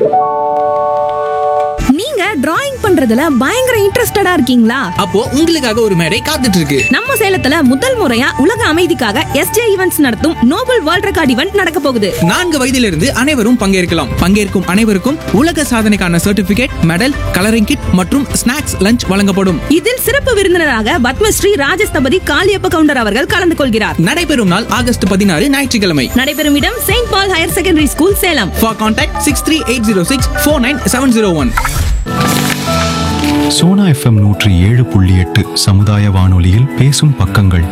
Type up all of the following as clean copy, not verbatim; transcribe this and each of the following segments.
நீங்க டிராயிங் பண்றதுல பயங்கர இன்ட்ரெஸ்டடா இருக்கீங்களா? அப்போ உங்களுக்காக ஒரு மேடை காத்துட்டு இருக்கு. நம்ம சேலத்துல முதல் முறையா உலக அமைதிக்காக எஸ்ஜே ஈவென்ட்ஸ் நடத்தும் நோபல் வேர்ல்ட் ரெக்கார்ட் ஈவென்ட் நடக்க போகுது. 4 வயதிலிருந்து அனைவரும் பங்கேற்கலாம். பங்கேற்கும் அனைவருக்கும் உலக சாதனைக்கான சர்டிபிகேட், மெடல், கலரிங் கிட் மற்றும் ஸ்நாக்ஸ் லஞ்ச் வழங்கப்படும். இதில் சிறப்பு விருந்தினராக பத்மஸ்ரீ ராஜஸ்தபதி காளியப்ப கவுண்டர் அவர்கள் கலந்து கொள்கிறார். நடைபெறும் நாள் ஆகஸ்ட் 16 ஞாயிற்றுக்கிழமை. நடைபெறும் இடம் Saint ball higher secondary school, Salem. For contact 6380649701. Sona FM 107.8 சமுதாய வானொலியில் பேசும் பக்கங்கள்.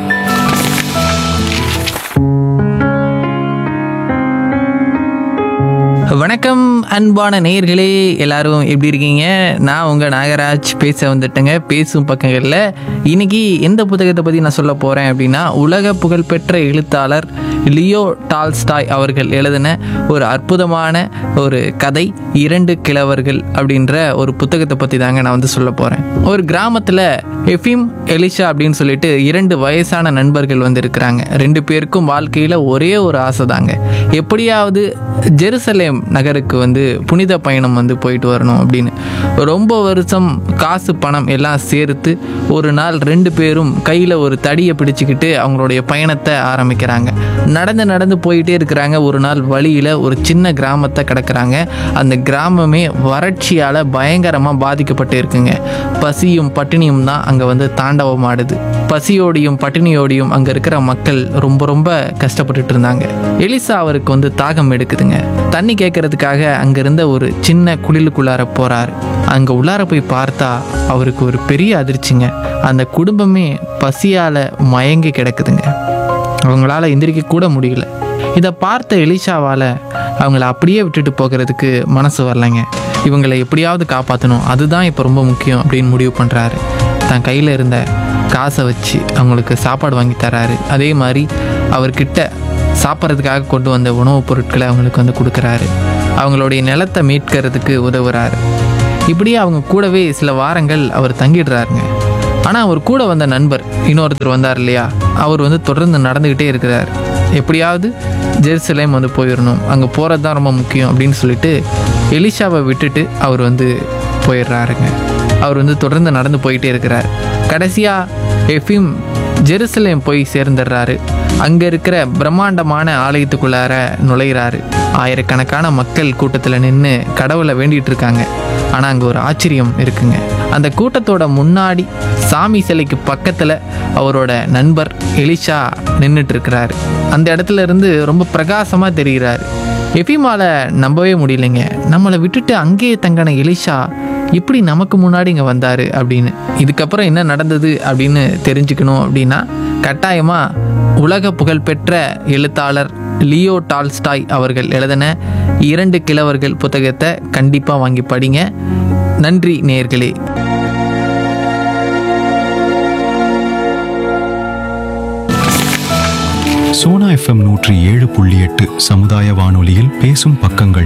வணக்கம் அன்பான நேயர்களே, எல்லாரும் எப்படி இருக்கீங்க? நான் உங்கள் நாகராஜ் பேச வந்துட்டேங்க பேசும் பக்கங்களில். இன்னைக்கு எந்த புத்தகத்தை பற்றி நான் சொல்ல போகிறேன் அப்படின்னா, உலக புகழ்பெற்ற எழுத்தாளர் லியோ டால்ஸ்டாய் அவர்கள் எழுதின ஒரு அற்புதமான ஒரு கதை 2 கிழவர்கள் அப்படின்ற ஒரு புத்தகத்தை பற்றி தாங்க நான் வந்து சொல்ல போகிறேன். ஒரு கிராமத்தில் எஃபிம், எலிஷா அப்படின்னு சொல்லிட்டு 2 வயசான நண்பர்கள் வந்து இருக்கிறாங்க. 2 பேருக்கும் வாழ்க்கையில் ஒரே ஒரு ஆசை தாங்க, எப்படியாவது ஜெருசலேம் நகருக்கு வந்து புனித பயணம் வந்து போயிட்டு வரணும் அப்படின்னு. ரொம்ப வருஷம் காசு பணம் எல்லாம் சேர்த்து ஒரு நாள் 2 பேரும் கையில் ஒரு தடியை பிடிச்சிக்கிட்டு அவங்களுடைய பயணத்தை ஆரம்பிக்கிறாங்க. நடந்து போயிட்டே இருக்கிறாங்க. ஒரு நாள் வழியில் ஒரு சின்ன கிராமத்தை கடக்கிறாங்க. அந்த கிராமமே வறட்சியால் பயங்கரமாக பாதிக்கப்பட்டு இருக்குங்க. பசியும் பட்டினியும் தான் அங்கே வந்து தாண்டவம் ஆடுது. பசியோடையும் பட்டினியோடையும் அங்கே இருக்கிற மக்கள் ரொம்ப கஷ்டப்பட்டுட்டு இருந்தாங்க. எலிசா அவருக்கு வந்து தாகம் எடுக்குதுங்க. தண்ணி கேட்கறதுக்காக அங்கிருந்த ஒரு சின்ன குளிலுக்குள்ளார போறாரு. அங்கே உள்ளார போய் பார்த்தா அவருக்கு ஒரு பெரிய அதிர்ச்சிங்க. அந்த குடும்பமே பசியால் மயங்கி கிடக்குதுங்க. அவங்களால எந்திரிக்க கூட முடியல. இதை பார்த்த எலிஷாவால் அவங்கள அப்படியே விட்டுட்டு போகிறதுக்கு மனசு வரலைங்க. இவங்களை எப்படியாவது காப்பாற்றணும், அதுதான் இப்போ ரொம்ப முக்கியம் அப்படின்னு முடிவு பண்ணுறாரு. தன் கையில் இருந்த காசை வச்சு அவங்களுக்கு சாப்பாடு வாங்கி தராரு. அதே மாதிரி அவர்கிட்ட சாப்பிட்றதுக்காக கொண்டு வந்த உணவுப் பொருட்களை அவங்களுக்கு வந்து கொடுக்குறாரு. அவங்களுடைய நிலத்தை மீட்கிறதுக்கு உதவுறாரு. இப்படியே அவங்க கூடவே சில வாரங்கள் அவர் தங்கிடுறாருங்க. ஆனால் அவர் கூட வந்த நண்பர் இன்னொருத்தர் வந்தார் இல்லையா, அவர் வந்து தொடர்ந்து நடந்துக்கிட்டே இருக்கிறார். எப்படியாவது ஜெருசலேம் வந்து போயிடணும், அங்கே போகிறது தான் ரொம்ப முக்கியம் அப்படின்னு சொல்லிட்டு எலிஷாவை விட்டுட்டு அவர் வந்து போயிடுறாருங்க. அவர் வந்து தொடர்ந்து நடந்து போயிட்டே இருக்கிறார். கடைசியாக எஃபிம் ஜெருசலேம் போய் சேர்ந்துடுறாரு. அங்கே இருக்கிற பிரம்மாண்டமான ஆலயத்துக்குள்ளார நுழைகிறாரு. ஆயிரக்கணக்கான மக்கள் கூட்டத்தில் நின்று கடவுளை வேண்டிகிட்டு இருக்காங்க. ஆனால் அங்கே ஒரு ஆச்சரியம் இருக்குங்க. அந்த கூட்டத்தோட முன்னாடி சாமி சிலைக்கு பக்கத்தில் அவரோட நண்பர் எலிஷா நின்றுட்டு இருக்கிறாரு. அந்த இடத்துல இருந்து ரொம்ப பிரகாசமாக தெரிகிறாரு. எஃபிமால நம்பவே முடியலைங்க. நம்மளை விட்டுட்டு அங்கேயே தங்கின எலிஷா இப்படி நமக்கு முன்னாடி இங்கே வந்தார் அப்படின்னு. இதுக்கப்புறம் என்ன நடந்தது அப்படின்னு தெரிஞ்சுக்கணும் அப்படின்னா, கட்டாயமாக உலக புகழ்பெற்ற எழுத்தாளர் லியோ டால்ஸ்டாய் அவர்கள் எழுதின 2 கிழவர்கள் புத்தகத்தை கண்டிப்பாக வாங்கி படிங்க. நன்றி நேயர்களே. சோனா FM 107.8 சமுதாய வானொலியில் பேசும் பக்கங்கள்.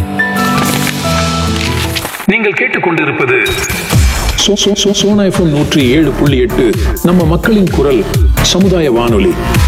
நீங்கள் கேட்டுக்கொண்டிருப்பது சோனா FM 107.8 நம்ம மக்களின் குரல் சமுதாய வானொலி.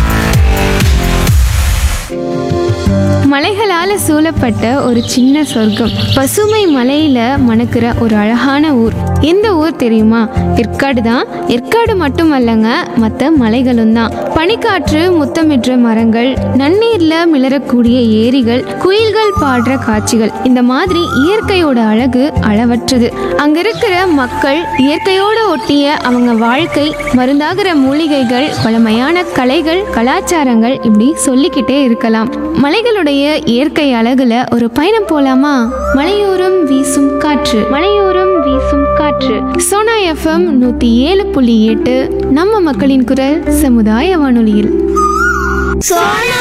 மலைகளால் சூழப்பட்ட ஒரு சின்ன சொர்க்கம், பசுமை மலையில மணக்கிற ஒரு அழகான ஊர். எந்த ஊர் தெரியுமா? ஏற்காடு தான். ஏற்காடு மட்டுமல்லங்க, மற்ற மலைகளும் தான். பனிக்காற்று முத்தமிடுற மரங்கள், நன்னீர்ல மிளறக்கூடிய ஏரிகள், குயில்கள் பாடுற காட்சிகள், இந்த மாதிரி இயற்கையோட அழகு அளவற்றது. அங்க இருக்கிற மக்கள், இயற்கையோட ஒட்டிய அவங்க வாழ்க்கை, மருந்தாகிற மூலிகைகள், பழமையான கலைகள், கலாச்சாரங்கள், இப்படி சொல்லிக்கிட்டே இருக்கலாம். மலைகளுடைய இயற்கை அழகுல ஒரு பயணம் போலாமா? மலையோரம் வீசும் காற்று, மலையோரம் வீசும் காற்று. சோனா FM 107.8 நம்ம மக்களின் குரல் சமுதாய வானொலியில். சோனா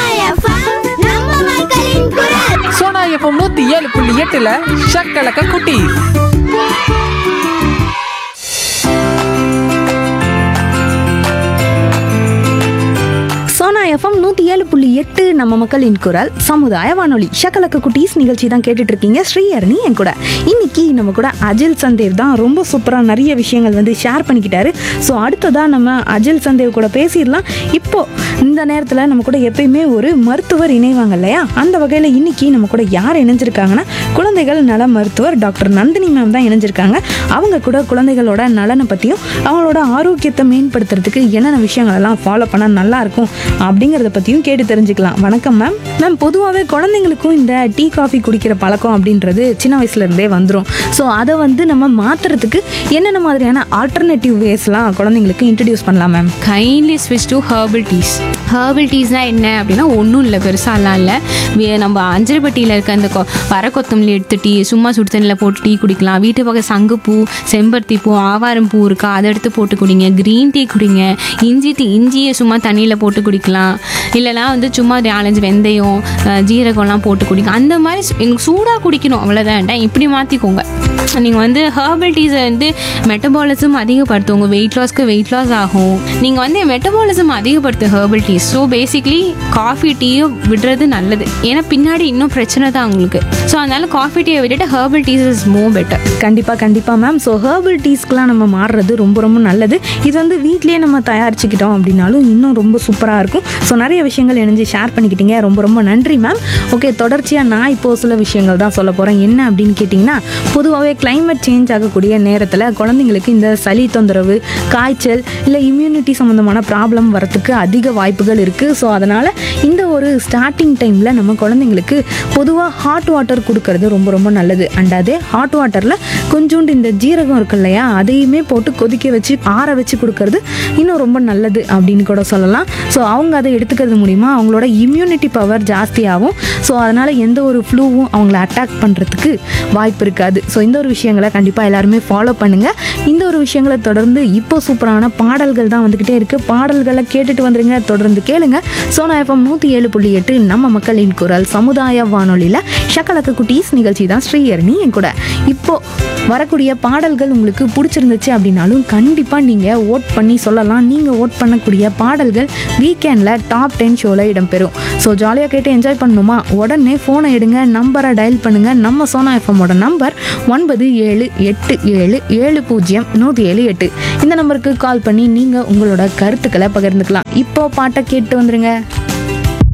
FM 107.8 ஷக்கலக்க குட்டி. சோனா எஃப்எம் 107.8 நம்ம மக்களின் குரல் சமுதாய வானொலி ஷக்கலக்க குட்டீஸ் நிகழ்ச்சி தான் கேட்டுட்டு இருக்கீங்க. ஸ்ரீஹரணி என் கூட. இன்னைக்கு நம்ம கூட அஜில் சந்தேவ் தான் ரொம்ப சூப்பரா நிறைய விஷயங்கள் வந்து ஷேர் பண்ணிக்கிட்டாரு. ஸோ அடுத்ததா நம்ம அஜில் சந்தேவ் கூட பேசிடலாம். இப்போ இந்த நேரத்தில் நம்ம கூட எப்பயுமே ஒரு மருத்துவர் இணைவாங்க இல்லையா, அந்த வகையில் இன்னைக்கு நம்ம கூட யார் இணைஞ்சிருக்காங்கன்னா குழந்தைகள் நல மருத்துவர் டாக்டர் நந்தினி மேம் தான் இணைஞ்சிருக்காங்க. அவங்க கூட குழந்தைகளோட நலனை பற்றியும் அவங்களோட ஆரோக்கியத்தை மேம்படுத்துறதுக்கு என்னென்ன விஷயங்கள் எல்லாம் ஃபாலோ பண்ணால் நல்லா இருக்கும் அப்படிங்கிறத பற்றியும் கேட்டு தெரிஞ்சுக்கலாம். வணக்கம் மேம். மேம், பொதுவாகவே குழந்தைங்களுக்கும் இந்த டீ காஃபி குடிக்கிற பழக்கம் அப்படின்றது சின்ன வயசுலேருந்தே வந்துடும். ஸோ அதை வந்து நம்ம மாற்றுறதுக்கு என்னென்ன மாதிரியான ஆல்டர்னேட்டிவ் வேஸ்லாம் குழந்தைங்களுக்கு இன்ட்ரடியூஸ் பண்ணலாம் மேம்? கைண்ட்லி ஸ்விட்ச் டு ஹெர்பல் டீஸ். ஹெர்பல் டீஸ்னால் என்ன அப்படின்னா ஒன்றும் இல்லை, பெருசாலாம் இல்லை. நம்ம அஞ்சரைப்பட்டியில் இருக்க அந்த வர கொத்தமல்லி எடுத்து டீ சும்மா சுடு தண்ணியில் போட்டு டீ குடிக்கலாம். வீட்டு பக்கம் சங்குப்பூ, செம்பருத்தி பூ, ஆவாரம் பூ இருக்கா, அதை எடுத்து போட்டு குடிங்க. க்ரீன் டீ குடிங்க. இஞ்சியை சும்மா தண்ணியில் போட்டு குடிக்கலாம். இல்லைனா வந்து சும்மா 4-5 வெந்தயம், ஜீரகம்லாம் போட்டு குடிங்க. அந்த மாதிரி எங்களுக்கு சூடாக குடிக்கணும், அவ்வளோதான். இப்படி மாற்றிக்கோங்க. நீங்கள் வந்து ஹெர்பல் டீஸை வந்து மெட்டபாலிசம் அதிகப்படுத்தும். உங்கள் வெயிட் லாஸ் ஆகும். நீங்கள் வந்து மெட்டபாலிசம் அதிகப்படுத்தும் herbal tease. So basically coffee டீயை விடுறது நல்லது. ஏன்னா பின்னாடி இன்னும் பிரச்சனை தான் உங்களுக்கு. ஸோ அதனால காஃபி டீயை விட்டுட்டு herbal tease is more better. கண்டிப்பாக மேம். ஸோ ஹெர்பல் டீஸ்க்கெலாம் நம்ம மாறுறது ரொம்ப ரொம்ப நல்லது. இது வந்து வீட்லேயே நம்ம தயாரிச்சுக்கிட்டோம் அப்படின்னாலும் இன்னும் ரொம்ப சூப்பராக இருக்கும். ஸோ நிறைய விஷயங்கள் இணைஞ்சு ஷேர் பண்ணிக்கிட்டீங்க. ரொம்ப ரொம்ப நன்றி மேம். ஓகே, தொடர்ச்சியாக நான் இப்போது சில விஷயங்கள் தான் சொல்ல போகிறேன். என்ன அப்படின்னு கேட்டிங்கன்னா, பொதுவாகவே கிளைமேட் சேஞ்ச் ஆகக்கூடிய நேரத்தில் குழந்தைங்களுக்கு இந்த சளி தொந்தரவு, காய்ச்சல், இல்லை இம்யூனிட்டி சம்மந்தமான ப்ராப்ளம் வரத்துக்கு அதிக வாய்ப்புகள் இருக்குது. ஸோ அதனால் இந்த ஒரு ஸ்டார்டிங் டைமில் நம்ம குழந்தைங்களுக்கு பொதுவாக ஹாட் வாட்டர் கொடுக்கறது ரொம்ப ரொம்ப நல்லது. அண்ட் அதே ஹாட் வாட்டரில் கொஞ்சோண்டு இந்த ஜீரகம் இருக்கு இல்லையா, அதையுமே போட்டு கொதிக்க வச்சு ஆற வச்சு கொடுக்கறது இன்னும் ரொம்ப நல்லது அப்படின்னு கூட சொல்லலாம். ஸோ அவங்க அதை எடுத்துக்கிறது மூலிமா அவங்களோட இம்யூனிட்டி பவர் ஜாஸ்தியாகும். ஸோ அதனால் எந்த ஒரு ஃப்ளூவும் அவங்கள அட்டாக் பண்ணுறதுக்கு வாய்ப்பு இருக்காது. ஸோ இந்த ஒரு விஷயங்களை கண்டிப்பாக எல்லாருமே ஃபாலோ பண்ணுங்கள். இந்த ஒரு விஷயங்களை தொடர்ந்து இப்போ சூப்பரான பாடல்கள் தான் வந்துக்கிட்டே இருக்குது. பாடல்களை கேட்டுட்டு வந்துருங்க, தொடர்ந்து கேளுங்க. சோனா எஃப்எம் 107.8 நம்ம மக்களின் குரல் சமுதாய வானொலியில் ஷக்கலக்க குட்டீஸ் நிகழ்ச்சி தான் ஸ்ரீஹரணி என் கூட. இப்போ வரக்கூடிய பாடல்கள் உங்களுக்கு பிடிச்சிருந்துச்சு அப்படின்னாலும் கண்டிப்பாக நீங்கள் ஓட் பண்ணி சொல்லலாம். நீங்கள் ஓட் பண்ணக்கூடிய பாடல்கள் வீக்கெண்டில் டாப் 10 ஷோவில் இடம்பெறும். ஸோ ஜாலியாக கேட்டு என்ஜாய் பண்ணணுமா? உடனே ஃபோனை எடுங்க, நம்பரை டயல் பண்ணுங்கள். நம்ம சோனா எஃப்எம்மோட நம்பர் 9787070178. இந்த நம்பருக்கு கால் பண்ணி நீங்கள் உங்களோட கருத்துக்களை பகிர்ந்துக்கலாம். இப்போ பாட்டை கேட்டு வந்துருங்க.